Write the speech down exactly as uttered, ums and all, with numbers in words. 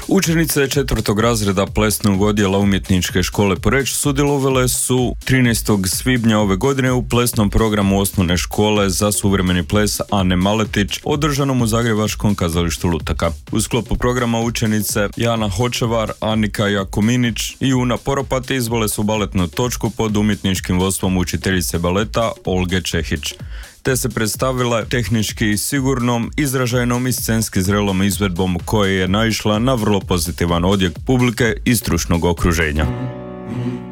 Učenice četvrtog razreda plesnog odjela umjetničke škole Poreč sudjelovale su trinaestog svibnja ove godine u plesnom programu osnovne škole za suvremeni ples Ane Maletić, održanom u Zagrebačkom kazalištu Lutaka. U sklopu programa učenice Jana Hočevar, Anika Jakominić i Una Poropat izvole su baletnu točku pod umjetničkim vodstvom učiteljice baleta Olge Čehić, te se predstavila tehnički sigurnom, izražajnom i scenski zrelom izvedbom koja je naišla na vrlo pozitivan odjek publike i stručnog okruženja.